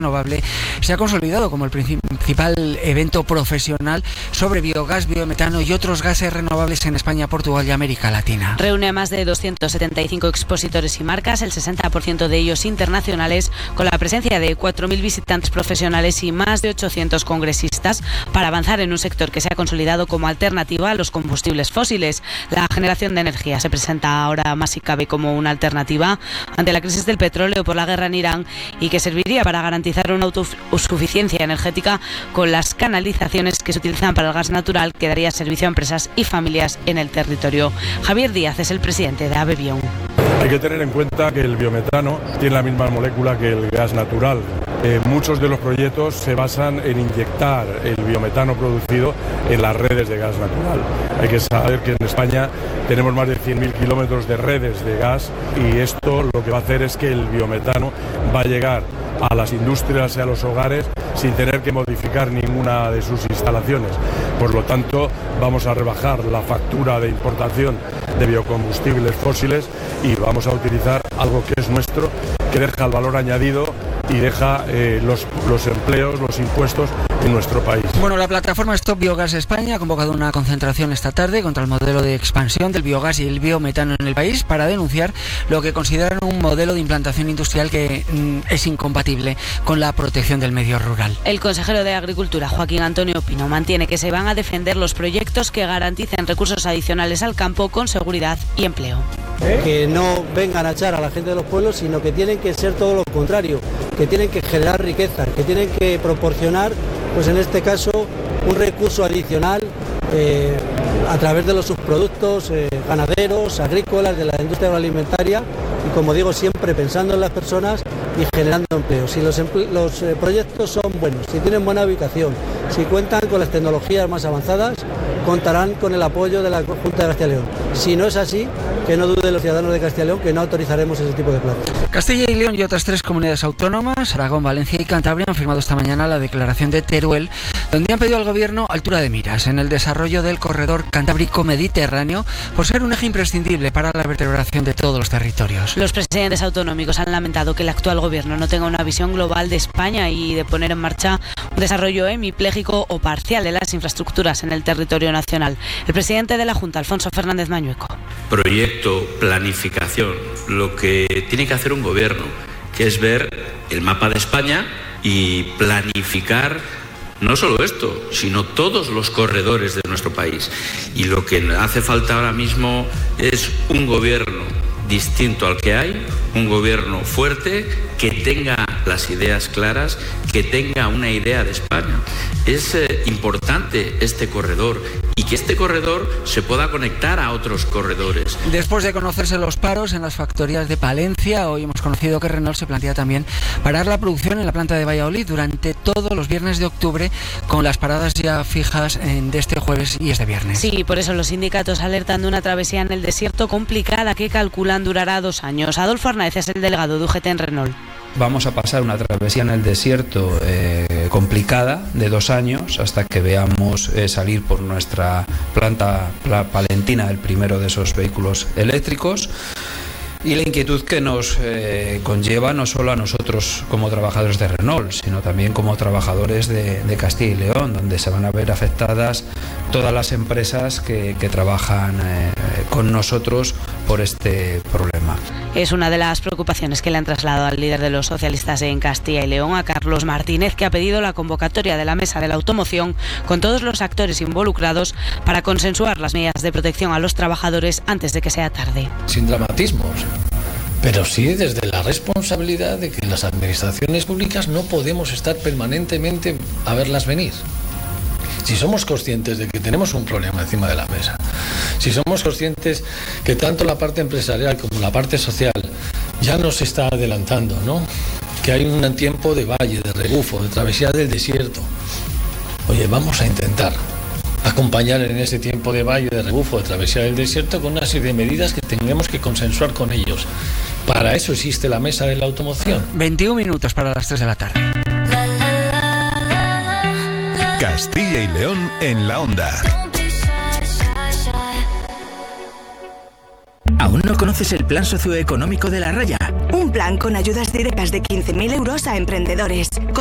renovable se ha consolidado como el principal evento profesional sobre biogás, biometano y otros gases renovables en España, Portugal y América Latina. Reúne a más de 275 expositores y marcas, el 60% de ellos internacionales, con la presencia de 4.000 visitantes profesionales y más de 800 congresistas, para avanzar en un sector que se ha consolidado como alternativa a los combustibles fósiles. La generación de energía se presenta ahora más si cabe como una alternativa ante la crisis del petróleo por la guerra en Irán, y que serviría para garantizar una autosuficiencia energética con las canalizaciones que se utilizan para el gas natural, que daría servicio a empresas y familias en el territorio. Javier Díaz es el presidente de AVE Bion. Hay que tener en cuenta que el biometano tiene la misma molécula que el gas natural. Muchos de los proyectos se basan en inyectar el biometano producido en las redes de gas natural. Hay que saber que en España tenemos más de 100.000 kilómetros de redes de gas, y esto lo que va a hacer es que el biometano va a llegar a las industrias y a los hogares sin tener que modificar ninguna de sus instalaciones. Por lo tanto, vamos a rebajar la factura de importación de biocombustibles fósiles y vamos a utilizar algo que es nuestro, que deja el valor añadido y deja los empleos, los impuestos en nuestro país. Bueno, la plataforma Stop Biogás España ha convocado una concentración esta tarde contra el modelo de expansión del biogás y el biometano en el país, para denunciar lo que consideran un modelo de implantación industrial que es incompatible con la protección del medio rural. El consejero de Agricultura, Joaquín Antonio Pino, mantiene que se van a defender los proyectos que garanticen recursos adicionales al campo con seguridad y empleo. Que no vengan a echar a la gente de los pueblos, sino que tienen que ser todo lo contrario, que tienen que generar riqueza, que tienen que proporcionar, pues en este caso, un recurso adicional a través de los subproductos ganaderos, agrícolas, de la industria agroalimentaria, y como digo siempre, pensando en las personas y generando empleo. Si los proyectos son buenos, si tienen buena ubicación, si cuentan con las tecnologías más avanzadas, contarán con el apoyo de la Junta de Castilla y León. Si no es así, que no duden los ciudadanos de Castilla y León que no autorizaremos ese tipo de plazos. Castilla y León y otras 3 comunidades autónomas, Aragón, Valencia y Cantabria, han firmado esta mañana la declaración de Teruel, donde han pedido al gobierno altura de miras en el desarrollo del corredor cantábrico-mediterráneo, por ser un eje imprescindible para la vertebración de todos los territorios. Los presidentes autonómicos han lamentado que el actual gobierno no tenga una visión global de España y de poner en marcha un desarrollo hemipléjico o parcial de las infraestructuras en el territorio nacional. El presidente de la Junta, Alfonso Fernández Mañueco. Proyecto, planificación, lo que tiene que hacer un gobierno, que es ver el mapa de España y planificar no solo esto, sino todos los corredores de nuestro país. Y lo que hace falta ahora mismo es un gobierno distinto al que hay, un gobierno fuerte, que tenga las ideas claras, que tenga una idea de España. Es importante este corredor, y que este corredor se pueda conectar a otros corredores. Después de conocerse los paros en las factorías de Palencia, hoy hemos conocido que Renault se plantea también parar la producción en la planta de Valladolid durante todos los viernes de octubre, con las paradas ya fijas de este jueves y este viernes. Sí, por eso los sindicatos alertan de una travesía en el desierto complicada que calculan durará 2 años. Adolfo Arnaez es el delegado de UGT en Renault. Vamos a pasar una travesía en el desierto complicada de 2 años, hasta que veamos salir por nuestra planta palentina el primero de esos vehículos eléctricos. Y la inquietud que nos conlleva no solo a nosotros como trabajadores de Renault, sino también como trabajadores de Castilla y León, donde se van a ver afectadas todas las empresas que trabajan con nosotros por este problema. Es una de las preocupaciones que le han trasladado al líder de los socialistas en Castilla y León, a Carlos Martínez, que ha pedido la convocatoria de la Mesa de la Automoción con todos los actores involucrados para consensuar las medidas de protección a los trabajadores antes de que sea tarde. Sin dramatismos, pero sí desde la responsabilidad de que las administraciones públicas no podemos estar permanentemente a verlas venir. Si somos conscientes de que tenemos un problema encima de la mesa, si somos conscientes que tanto la parte empresarial como la parte social ya nos está adelantando, ¿no?, que hay un tiempo de valle, de rebufo, de travesía del desierto, oye, vamos a intentar acompañar en ese tiempo de valle, de rebufo, de travesía del desierto, con una serie de medidas que tendremos que consensuar con ellos. Para eso existe la Mesa de la Automoción. 21 minutos para las 3 de la tarde. Castilla y León en la onda. ¿Aún no conoces el plan socioeconómico de La Raya? Un Un plan con ayudas directas de 15.000 euros a emprendedores.